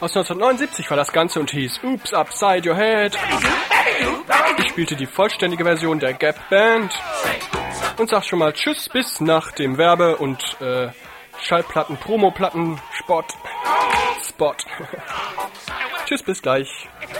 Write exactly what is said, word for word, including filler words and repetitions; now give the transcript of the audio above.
Aus neunzehnhundertneunundsiebzig war das Ganze und hieß Oops Upside Your Head. Ich spielte die vollständige Version der Gap Band und sag schon mal Tschüss bis nach dem Werbe- und äh, Schallplatten, Promoplatten, Spot, Spot. Tschüss, bis gleich.